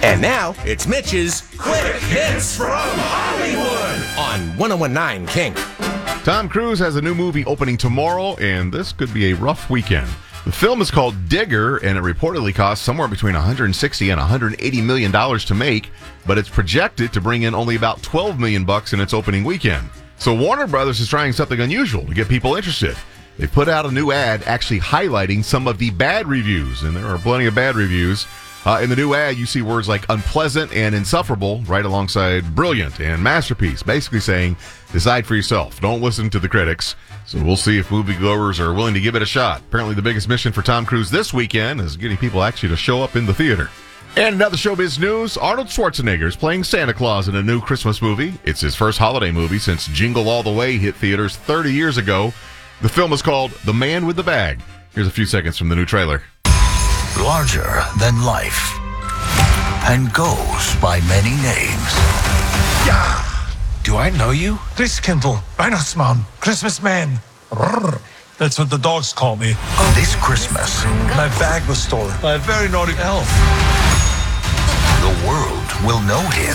And now, it's Mitch's Quick Hits from Hollywood on 101.9 Kink. Tom Cruise has a new movie opening tomorrow, and this could be a rough weekend. The film is called Digger, and it reportedly cost somewhere between $160 and $180 million to make, but it's projected to bring in only about $12 million in its opening weekend. So Warner Brothers is trying something unusual to get people interested. They put out a new ad actually highlighting some of the bad reviews, and there are plenty of bad reviews. In the new ad, you see words like unpleasant and insufferable right alongside brilliant and masterpiece, basically saying, decide for yourself. Don't listen to the critics. So we'll see if moviegoers are willing to give it a shot. Apparently the biggest mission for Tom Cruise this weekend is getting people actually to show up in the theater. And another showbiz news, Arnold Schwarzenegger is playing Santa Claus in a new Christmas movie. It's his first holiday movie since Jingle All the Way hit theaters 30 years ago. The film is called The Man with the Bag. Here's a few seconds from the new trailer. Larger than life and goes by many names. Yeah. Do I know you? Christkindl, Weihnachtsmann, Christmas man. Brrr. That's what the dogs call me. This Christmas, My bag was stolen by a very naughty elf. the world will know him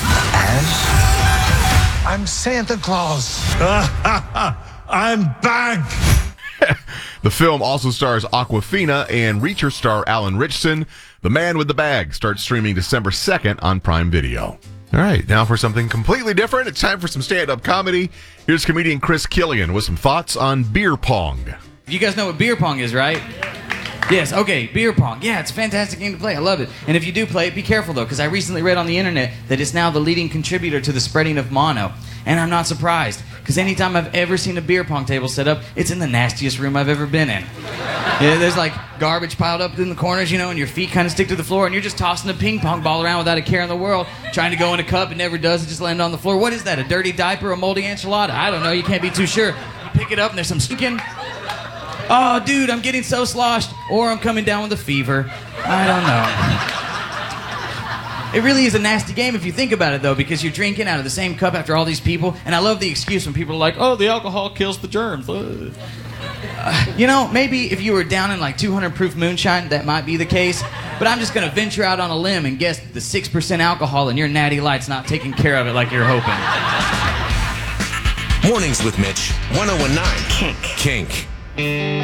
as I'm Santa Claus. I'm back. The film also stars Awkwafina and Reacher star Alan Ritchson. The Man with the Bag starts streaming December 2nd on Prime Video. All right, now for something completely different. It's time for some stand-up comedy. Here's comedian Chris Killian with some thoughts on beer pong. You guys know what beer pong is, right? Yes, okay, beer pong. Yeah, it's a fantastic game to play. I love it. And if you do play it, be careful, though, because I recently read on the internet that it's now the leading contributor to the spreading of mono. And I'm not surprised, because anytime I've ever seen a beer pong table set up, it's in the nastiest room I've ever been in. Yeah, there's like garbage piled up in the corners, you know, and your feet kind of stick to the floor, and you're just tossing a ping pong ball around without a care in the world, trying to go in a cup. It never does. It just lands on the floor. What is that, a dirty diaper, a moldy enchilada? I don't know. You can't be too sure. You pick it up, and there's some stinking... Oh, dude, I'm getting so sloshed, or I'm coming down with a fever. I don't know. It really is a nasty game if you think about it, though, because you're drinking out of the same cup after all these people, and I love the excuse when people are like, oh, the alcohol kills the germs. You know, maybe if you were down in like 200 proof moonshine, that might be the case, but I'm just going to venture out on a limb and guess the 6% alcohol in your Natty Light's not taking care of it like you're hoping. Mornings with Mitch, 101.9 Kink.